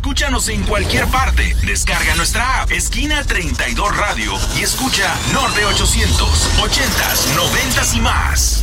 Escúchanos en cualquier parte. Descarga nuestra app Esquina 32 Radio y escucha Norte 800, 80s, 90s y más.